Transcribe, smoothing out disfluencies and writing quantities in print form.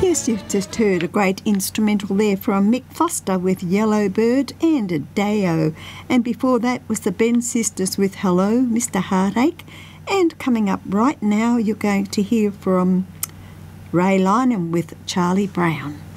Yes, you've just heard a great instrumental there from Mick Foster with Yellow Bird and Deo. And before that was the Ben Sisters with Hello, Mr. Heartache. And coming up right now, you're going to hear from Ray Lynham with Charlie Brown.